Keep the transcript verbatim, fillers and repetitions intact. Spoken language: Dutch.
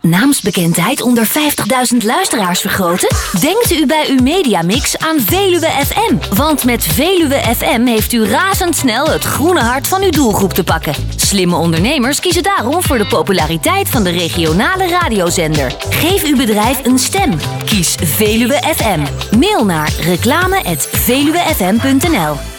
naamsbekendheid onder vijftigduizend luisteraars vergroten? Denkt u bij uw mediamix aan Veluwe F M. Want met Veluwe F M heeft u razendsnel het groene hart van uw doelgroep te pakken. Slimme ondernemers kiezen daarom voor de populariteit van de regionale radiozender. Geef uw bedrijf een stem. Kies Veluwe F M. Mail naar reclame apenstaartje veluwefm punt n l.